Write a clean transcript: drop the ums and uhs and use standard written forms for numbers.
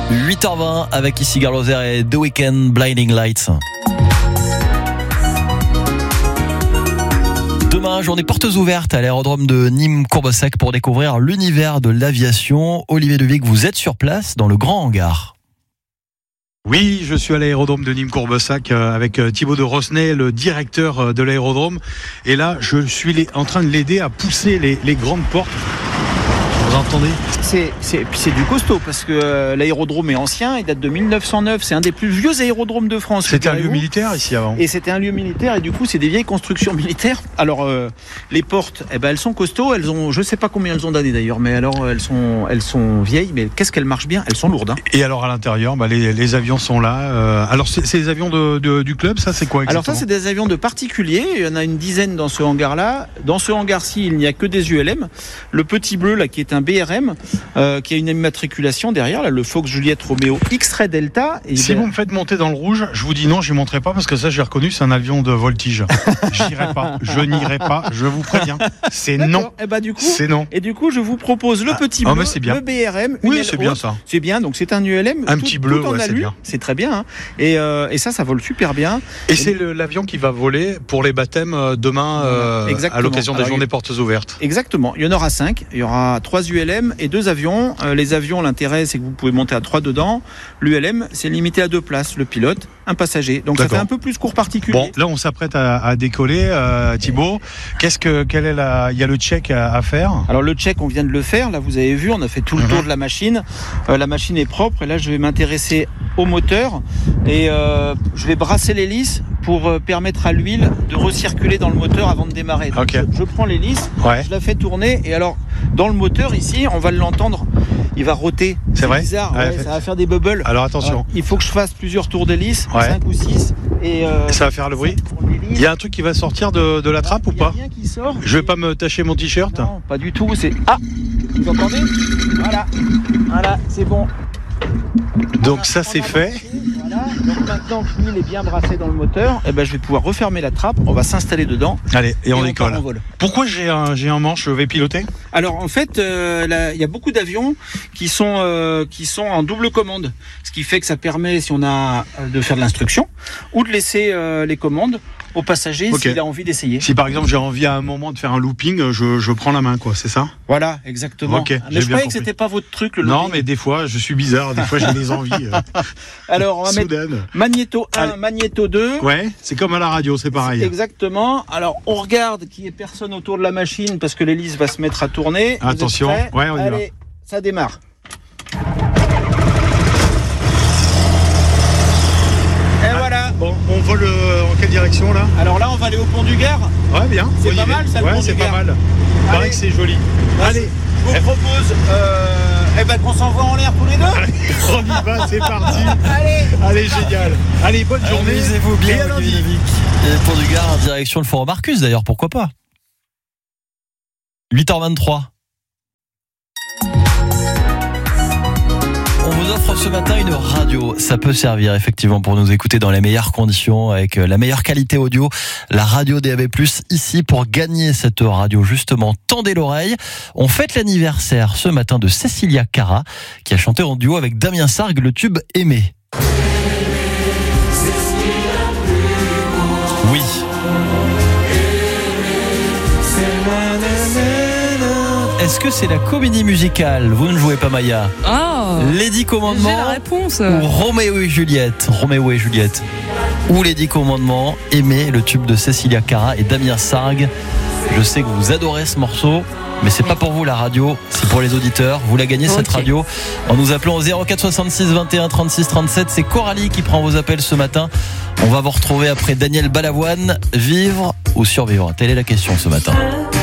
8h20 avec ici Garloser et The Weeknd, Blinding Lights. Demain, journée portes ouvertes à l'aérodrome de Nîmes-Courbessac pour découvrir l'univers de l'aviation. Olivier Devic, vous êtes sur place dans le grand hangar. Oui, je suis à l'aérodrome de Nîmes-Courbessac avec Thibaut de Rosnay, le directeur de l'aérodrome. Et là, je suis en train de l'aider à pousser les grandes portes. Vous entendez ? C'est du costaud parce que l'aérodrome est ancien, il date de 1909, c'est un des plus vieux aérodromes de France. C'était un lieu militaire ici avant. Et c'était un lieu militaire et du coup c'est des vieilles constructions militaires. Alors les portes, elles sont costauds, elles ont, je sais pas combien elles ont d'années d'ailleurs, mais alors elles sont vieilles, mais qu'est-ce qu'elles marchent bien, elles sont lourdes. Et alors à l'intérieur, les avions sont là. Alors c'est les avions du club, ça c'est quoi exactement ? Alors ça c'est des avions de particuliers, il y en a une dizaine dans ce hangar-là. Dans ce hangar-ci, il n'y a que des ULM. Le petit bleu là qui est un BRM. Qui a une immatriculation derrière, là, le Fox Juliette Romeo X-Ray Delta. Et si vous me faites monter dans le rouge, je vous dis non, je ne monterai pas parce que ça, j'ai reconnu, c'est un avion de voltige. J'irai pas, je n'irai pas, je vous préviens. C'est non. Et du coup, c'est non. Et du coup, je vous propose le petit bleu, le BRM. Oui, c'est bien ça. C'est bien, donc c'est un ULM. Un petit bleu, ouais, c'est bien. C'est très bien. Hein. Et ça vole super bien. Et c'est l'avion qui va voler pour les baptêmes demain à l'occasion des journées portes ouvertes. Exactement. Il y en aura 5. Il y aura 3 ULM et 2 avions. Les avions, l'intérêt, c'est que vous pouvez monter à 3 dedans. L'ULM, c'est limité à 2 places. Le pilote, un passager. Donc ça fait un peu plus court particulier. Bon, là, on s'apprête à décoller. Thibaut, il y a le check à faire. Alors le check, on vient de le faire. Là, vous avez vu, on a fait tout le tour de la machine. La machine est propre. Et là, je vais m'intéresser au moteur et je vais brasser l'hélice pour permettre à l'huile de recirculer dans le moteur avant de démarrer. Donc, je prends l'hélice, je la fais tourner et alors dans le moteur ici, on va l'entendre, il va roter. C'est vrai ? Bizarre, ça va faire des bubbles. Alors attention. Il faut que je fasse plusieurs tours d'hélice, 5 ou 6 et ça va faire le bruit. Il y a un truc qui va sortir de la trappe ou pas ? Il y a rien qui sort. Je vais pas me tacher mon t-shirt ? Non, pas du tout, vous entendez ? Voilà, c'est bon. Donc ça c'est fait. Voilà. Donc maintenant que l'huile est bien brassée dans le moteur, je vais pouvoir refermer la trappe, on va s'installer dedans. Allez, et on décolle. Pourquoi j'ai un manche, je vais piloter ? Alors en fait, il y a beaucoup d'avions qui sont en double commande, ce qui fait que ça permet, si on a de faire de l'instruction, ou de laisser les commandes au passager s'il a envie d'essayer. Si par exemple j'ai envie à un moment de faire un looping, je prends la main, quoi, c'est ça ? Voilà, exactement. Mais je croyais que c'était pas votre truc, le looping. Non, mais des fois je suis bizarre, des fois j'ai des envies. Alors on va mettre magnéto 1, magnéto 2. Ouais, c'est comme à la radio, c'est pareil. Exactement. Alors on regarde qu'il n'y ait personne autour de la machine parce que l'hélice va se mettre à tourner. Attention, on y va. Allez, ça démarre. Et voilà. Bon, on vole en quelle direction là ? Alors là, on va aller au pont du Gard. Ouais, bien. C'est pas mal, ça, le pont du Gard. Ouais, c'est pas mal. Il paraît que c'est joli. Allez, je vous propose qu'on s'envoie en l'air tous les deux. Allez, on y va, c'est parti. Allez, génial. Allez, bonne journée. Amusez-vous bien, Olivier Devic. Et le pont du Gard en direction le Forum Arcus, d'ailleurs, pourquoi pas ? 8h23. On vous offre ce matin une radio. Ça peut servir effectivement pour nous écouter dans les meilleures conditions, avec la meilleure qualité audio. La radio DAB+, ici pour gagner cette radio. Justement, tendez l'oreille. On fête l'anniversaire ce matin de Cecilia Cara, qui a chanté en duo avec Damien Sargue le tube Aimé. Oui. Est-ce que c'est la comédie musicale ? Vous ne jouez pas, Maya. Les 10 commandements. J'ai la réponse. Ou Roméo et Juliette. Ou les 10 commandements. Aimé, le tube de Cecilia Cara et Damien Sargue. Je sais que vous adorez ce morceau, mais c'est pas pour vous la radio, c'est pour les auditeurs. Vous la gagnez cette radio en nous appelant au 04 66 21 36 37. C'est Coralie qui prend vos appels ce matin. On va vous retrouver après Daniel Balavoine. Vivre ou survivre ? Telle est la question ce matin.